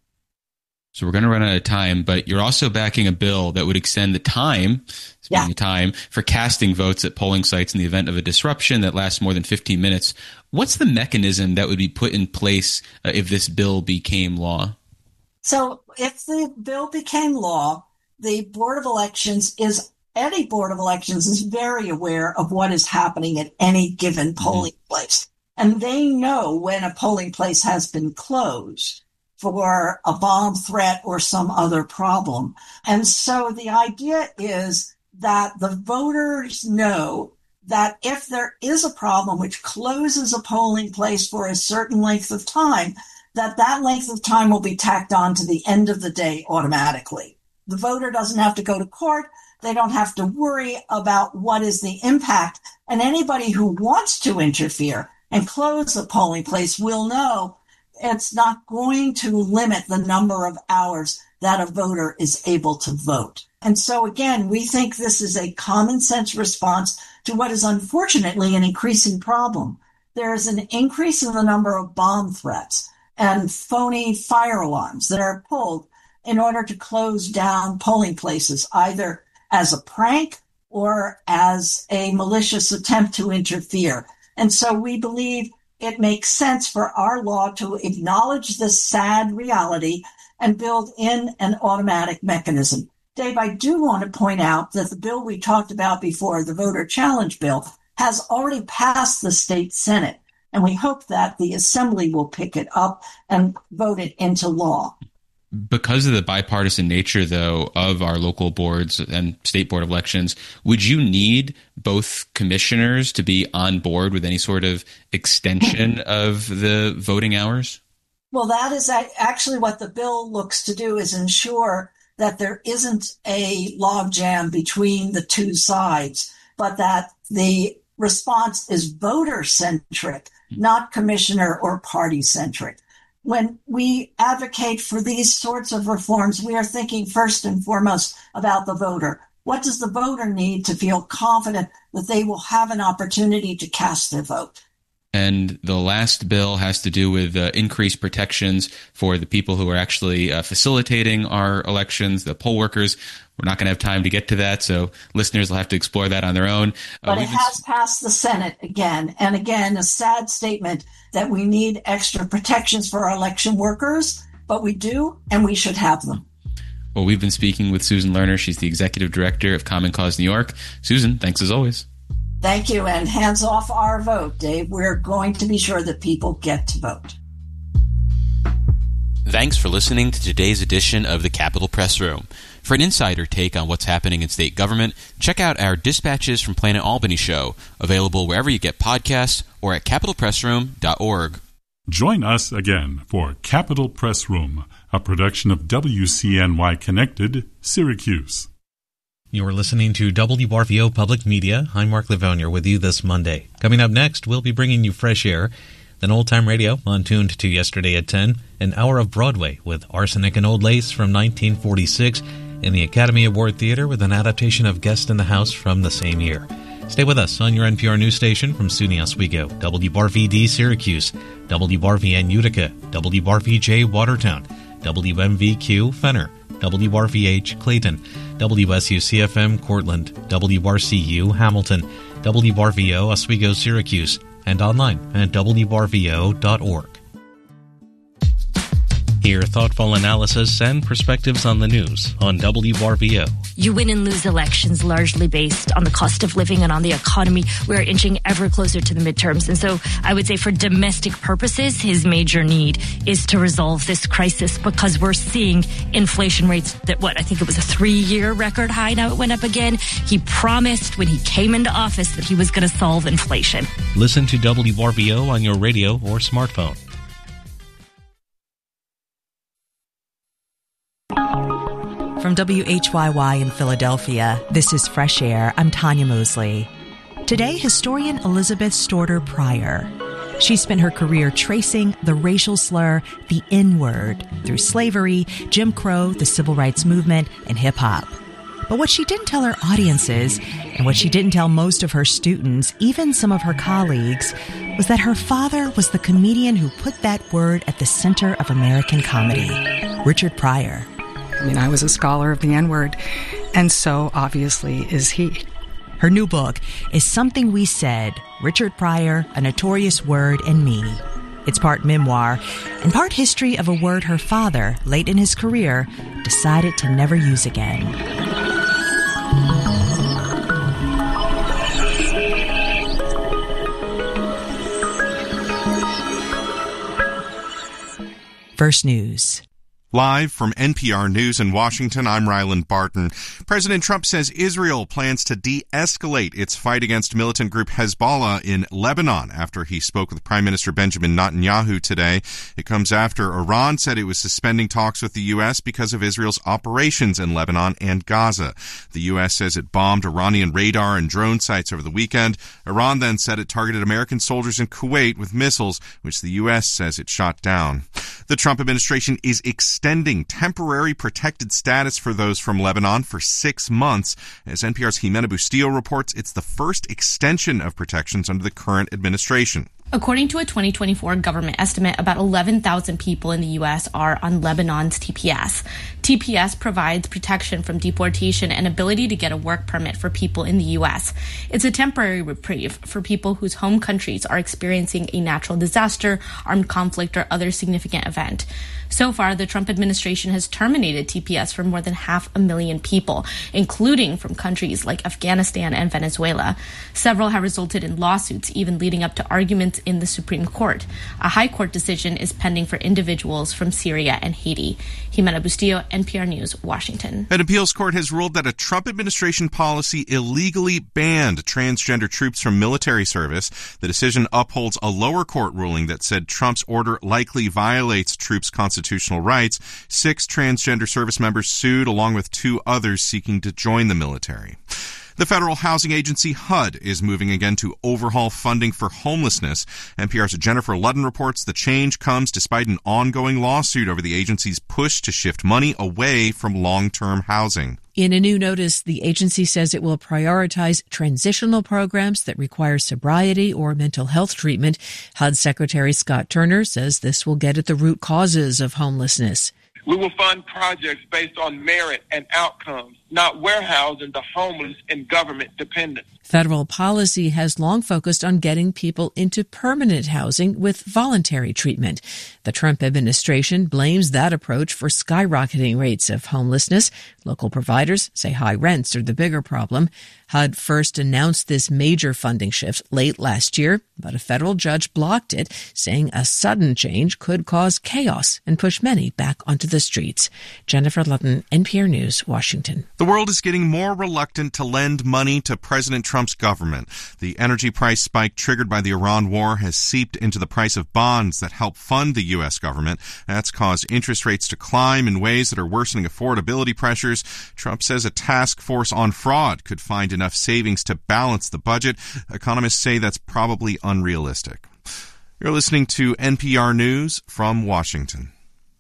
Speaker 1: So we're going to run out of time, but you're also backing a bill that would extend the time, time for casting votes at polling sites in the event of a disruption that lasts more than 15 minutes. What's the mechanism that would be put in place if this bill became law?
Speaker 12: So if the bill became law, the Board of Elections any Board of Elections is very aware of what is happening at any given polling place. And they know when a polling place has been closed for a bomb threat or some other problem. And so the idea is that the voters know that if there is a problem which closes a polling place for a certain length of time, that length of time will be tacked on to the end of the day automatically. The voter doesn't have to go to court. They don't have to worry about what is the impact. And anybody who wants to interfere and close the polling place will know it's not going to limit the number of hours that a voter is able to vote. And so, again, we think this is a common sense response to what is unfortunately an increasing problem. There is an increase in the number of bomb threats and phony fire alarms that are pulled in order to close down polling places, either as a prank or as a malicious attempt to interfere. And so we believe it makes sense for our law to acknowledge this sad reality and build in an automatic mechanism. Dave, I do want to point out that the bill we talked about before, the voter challenge bill, has already passed the state Senate, and we hope that the Assembly will pick it up and vote it into law.
Speaker 1: Because of the bipartisan nature, though, of our local boards and state board of elections, would you need both commissioners to be on board with any sort of extension of the voting hours?
Speaker 12: Well, that is actually what the bill looks to do, is ensure that there isn't a logjam between the two sides, but that the response is voter-centric, not commissioner or party-centric. When we advocate for these sorts of reforms, we are thinking first and foremost about the voter. What does the voter need to feel confident that they will have an opportunity to cast their vote?
Speaker 1: And the last bill has to do with increased protections for the people who are actually facilitating our elections, the poll workers. We're not going to have time to get to that, so listeners will have to explore that on their own.
Speaker 12: But it has passed the Senate again. And again, a sad statement that we need extra protections for our election workers, but we do, and we should have them.
Speaker 1: Well, we've been speaking with Susan Lerner. She's the executive director of Common Cause New York. Susan, thanks as always.
Speaker 12: Thank you, and hands off our vote, Dave. We're going to be sure that people get to vote.
Speaker 1: Thanks for listening to today's edition of the Capitol Press Room. For an insider take on what's happening in state government, check out our Dispatches from Planet Albany show, available wherever you get podcasts or at capitolpressroom.org.
Speaker 13: Join us again for Capitol Press Room, a production of WCNY Connected, Syracuse.
Speaker 4: You're listening to WRVO Public Media. I'm Mark Livonia with you this Monday. Coming up next, we'll be bringing you Fresh Air, then Old Time Radio on Tuned to Yesterday at 10, an hour of Broadway with Arsenic and Old Lace from 1946, and the Academy Award Theater with an adaptation of Guest in the House from the same year. Stay with us on your NPR news station from SUNY Oswego, WRVD Syracuse, WRVN Utica, WRVJ Watertown, WMVQ Fenner, WRVH Clayton, WSUCFM Cortland, WRCU Hamilton, WRVO Oswego Syracuse, and online at WRVO.org. Hear thoughtful analysis and perspectives on the news on WRVO.
Speaker 14: You win and lose elections largely based on the cost of living and on the economy. We're inching ever closer to the midterms. And so I would say for domestic purposes, his major need is to resolve this crisis because we're seeing inflation rates that, I think it was a 3-year record high. Now it went up again. He promised when he came into office that he was going to solve inflation.
Speaker 4: Listen to WRVO on your radio or smartphone.
Speaker 15: From WHYY in Philadelphia, this is Fresh Air. I'm Tanya Mosley. Today, historian Elizabeth Storter Pryor. She spent her career tracing the racial slur, the N-word, through slavery, Jim Crow, the civil rights movement, and hip-hop. But what she didn't tell her audiences, and what she didn't tell most of her students, even some of her colleagues, was that her father was the comedian who put that word at the center of American comedy, Richard Pryor.
Speaker 16: I mean, I was a scholar of the N-word, and so obviously is he.
Speaker 15: Her new book is Something We Said, Richard Pryor, A Notorious Word and Me. It's part memoir and part history of a word her father, late in his career, decided to never use again. First News.
Speaker 17: Live from NPR News in Washington, I'm Ryland Barton. President Trump says Israel plans to de-escalate its fight against militant group Hezbollah in Lebanon after he spoke with Prime Minister Benjamin Netanyahu today. It comes after Iran said it was suspending talks with the U.S. because of Israel's operations in Lebanon and Gaza. The U.S. says it bombed Iranian radar and drone sites over the weekend. Iran then said it targeted American soldiers in Kuwait with missiles, which the U.S. says it shot down. The Trump administration is extending temporary protected status for those from Lebanon for 6 months. As NPR's Jimena Bustillo reports, it's the first extension of protections under the current administration.
Speaker 18: According to a 2024 government estimate, about 11,000 people in the U.S. are on Lebanon's TPS. TPS provides protection from deportation and ability to get a work permit for people in the U.S. It's a temporary reprieve for people whose home countries are experiencing a natural disaster, armed conflict, or other significant event. So far, the Trump administration has terminated TPS for more than 500,000 people, including from countries like Afghanistan and Venezuela. Several have resulted in lawsuits, even leading up to arguments in the Supreme Court. A high court decision is pending for individuals from Syria and Haiti. Jimena Bustillo, NPR News, Washington.
Speaker 17: An appeals court has ruled that a Trump administration policy illegally banned transgender troops from military service. The decision upholds a lower court ruling that said Trump's order likely violates troops' constitutional rights. 6 transgender service members sued, along with 2 others seeking to join the military. The federal housing agency HUD is moving again to overhaul funding for homelessness. NPR's Jennifer Ludden reports the change comes despite an ongoing lawsuit over the agency's push to shift money away from long-term housing.
Speaker 19: In a new notice, the agency says it will prioritize transitional programs that require sobriety or mental health treatment. HUD Secretary Scott Turner says this will get at the root causes of homelessness.
Speaker 20: We will fund projects based on merit and outcomes, not warehousing the homeless and government dependence.
Speaker 19: Federal policy has long focused on getting people into permanent housing with voluntary treatment. The Trump administration blames that approach for skyrocketing rates of homelessness. Local providers say high rents are the bigger problem. HUD first announced this major funding shift late last year, but a federal judge blocked it, saying a sudden change could cause chaos and push many back onto the streets. Jennifer Ludden, NPR News, Washington.
Speaker 17: The world is getting more reluctant to lend money to President Trump's government. The energy price spike triggered by the Iran war has seeped into the price of bonds that help fund the U.S. government. That's caused interest rates to climb in ways that are worsening affordability pressures. Trump says a task force on fraud could find enough savings to balance the budget. Economists say that's probably unrealistic. You're listening to NPR News from Washington.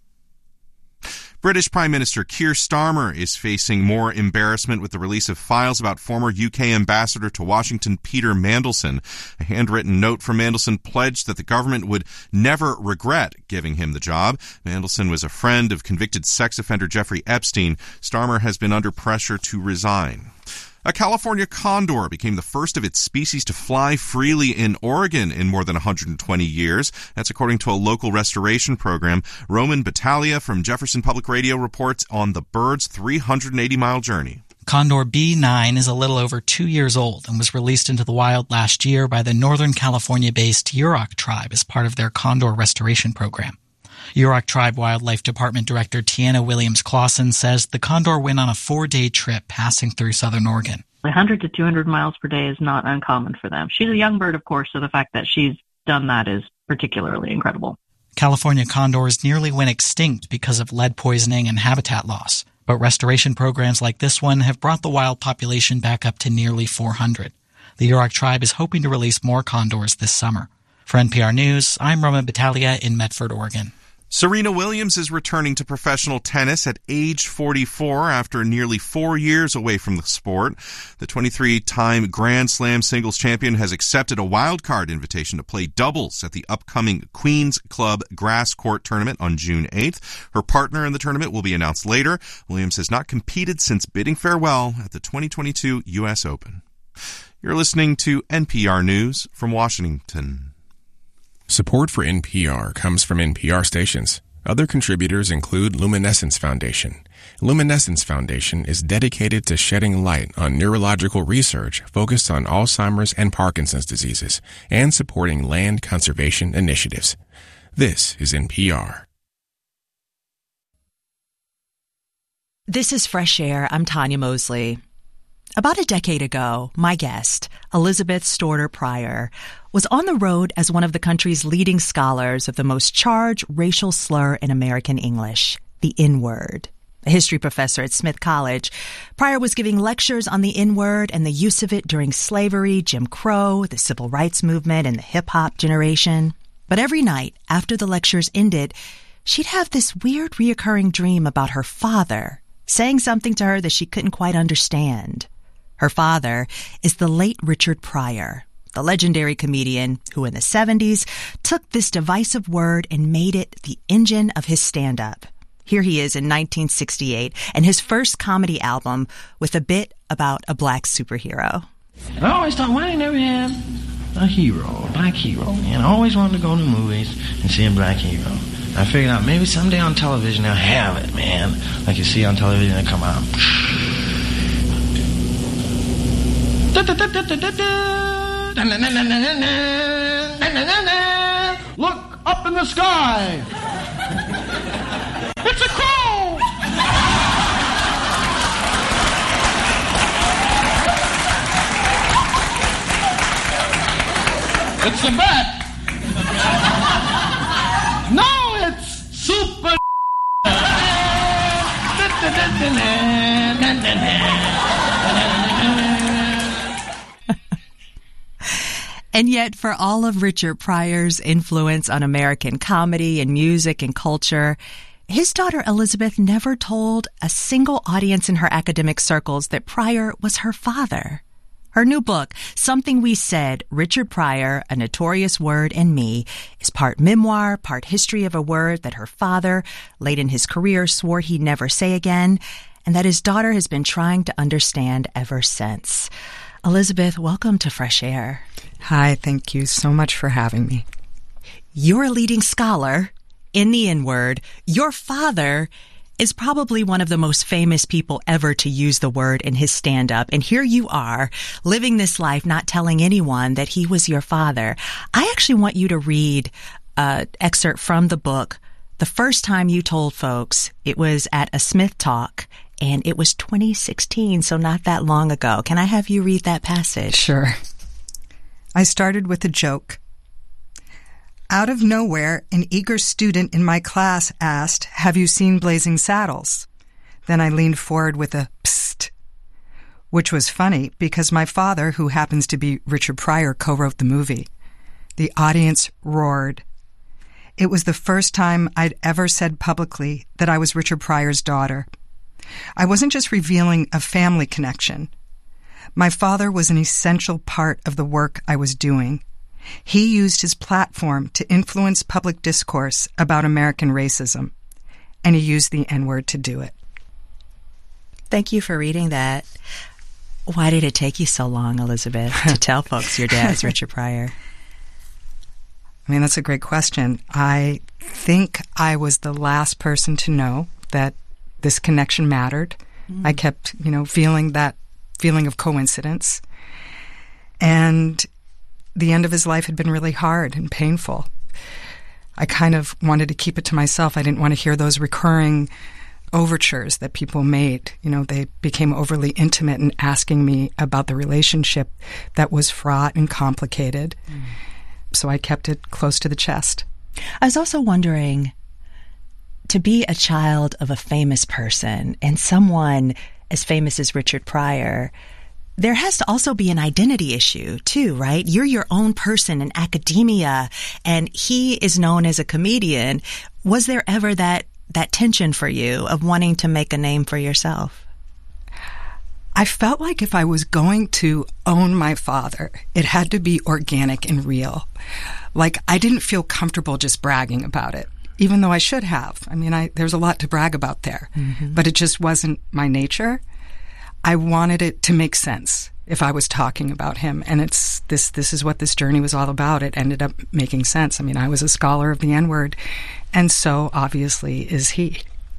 Speaker 17: British Prime Minister Keir Starmer is facing more embarrassment with the release of files about former UK ambassador to Washington Peter Mandelson. A handwritten note from Mandelson pledged that the government would never regret giving him the job. Mandelson was a friend of convicted sex offender Jeffrey Epstein. Starmer has been under pressure to resign. A California condor became the first of its species to fly freely in Oregon in more than 120 years. That's according to a local restoration program. Roman Battaglia from Jefferson Public Radio reports on the bird's 380-mile journey.
Speaker 21: Condor B9 is a little over 2 years old and was released into the wild last year by the Northern California-based Yurok tribe as part of their condor restoration program. Yurok Tribe Wildlife Department Director Tiana Williams-Clausen says the condor went on a 4-day trip passing through southern Oregon.
Speaker 22: 100 to 200 miles per day is not uncommon for them. She's a young bird, of course, so the fact that she's done that is particularly incredible.
Speaker 21: California condors nearly went extinct because of lead poisoning and habitat loss, but restoration programs like this one have brought the wild population back up to nearly 400. The Yurok Tribe is hoping to release more condors this summer. For NPR News, I'm Roman Battaglia in Medford, Oregon.
Speaker 17: Serena Williams is returning to professional tennis at age 44 after nearly 4 years away from the sport. The 23-time Grand Slam singles champion has accepted a wildcard invitation to play doubles at the upcoming Queen's Club Grass Court Tournament on June 8th. Her partner in the tournament will be announced later. Williams has not competed since bidding farewell at the 2022 U.S. Open. You're listening to NPR News from Washington.
Speaker 23: Support for NPR comes from NPR stations. Other contributors include Luminescence Foundation. Luminescence Foundation is dedicated to shedding light on neurological research focused on Alzheimer's and Parkinson's diseases and supporting land conservation initiatives. This is NPR.
Speaker 15: This is Fresh Air. I'm Tanya Mosley. About a decade ago, my guest, Elizabeth Storter Pryor, was on the road as one of the country's leading scholars of the most charged racial slur in American English, the N-word. A history professor at Smith College, Pryor was giving lectures on the N-word and the use of it during slavery, Jim Crow, the civil rights movement, and the hip-hop generation. But every night, after the lectures ended, she'd have this weird reoccurring dream about her father, saying something to her that she couldn't quite understand. Her father is the late Richard Pryor, the legendary comedian who in the 70s took this divisive word and made it the engine of his stand-up. Here he is in 1968 and his first comedy album with a bit about a black superhero.
Speaker 24: I always thought, why I never had a hero, a black hero? And I always wanted to go to the movies and see a black hero. I figured out maybe someday on television they'll have it, man. Like you see on television, they come out. Look up in the sky. It's a crow. It's a bat. No, it's super.
Speaker 15: And yet, for all of Richard Pryor's influence on American comedy and music and culture, his daughter Elizabeth never told a single audience in her academic circles that Pryor was her father. Her new book, Something We Said, Richard Pryor, A Notorious Word and Me, is part memoir, part history of a word that her father, late in his career, swore he'd never say again, and that his daughter has been trying to understand ever since. Elizabeth, welcome to Fresh Air.
Speaker 16: Hi, thank you so much for having me.
Speaker 15: You're a leading scholar in the N-word. Your father is probably one of the most famous people ever to use the word in his stand-up. And here you are, living this life, not telling anyone that he was your father. I actually want you to read an excerpt from the book. The first time you told folks, it was at a Smith Talk, and it was 2016, so not that long ago. Can I have you read that passage?
Speaker 16: Sure. I started with a joke. Out of nowhere, an eager student in my class asked, "Have you seen Blazing Saddles?" Then I leaned forward with a psst, which was funny because my father, who happens to be Richard Pryor, co-wrote the movie. The audience roared. It was the first time I'd ever said publicly that I was Richard Pryor's daughter. I wasn't just revealing a family connection. My father was an essential part of the work I was doing. He used his platform to influence public discourse about American racism, and he used the N-word to do it.
Speaker 15: Thank you for reading that. Why did it take you so long, Elizabeth, to tell folks your dad's Richard Pryor?
Speaker 16: I mean, that's a great question. I think I was the last person to know that this connection mattered. I kept, feeling that feeling of coincidence. And the end of his life had been really hard and painful. I kind of wanted to keep it to myself. I didn't want to hear those recurring overtures that people made. They became overly intimate in asking me about the relationship that was fraught and complicated. So I kept it close to the chest.
Speaker 15: I was also wondering, to be a child of a famous person and someone as famous as Richard Pryor, there has to also be an identity issue too, right? You're your own person in academia, and he is known as a comedian. Was there ever that tension for you of wanting to make a name for yourself?
Speaker 16: I felt like if I was going to own my father, it had to be organic and real. Like, I didn't feel comfortable just bragging about it, even though I should have. I mean, there's a lot to brag about there, but it just wasn't my nature. I wanted it to make sense if I was talking about him, and this is what this journey was all about. It ended up making sense. I mean, I was a scholar of the N-word, and so obviously is he.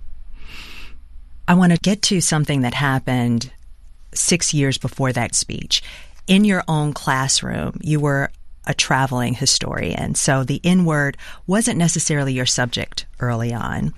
Speaker 15: I want to get to something that happened 6 years before that speech. In your own classroom, you were a traveling historian, so the N-word wasn't necessarily your subject early on.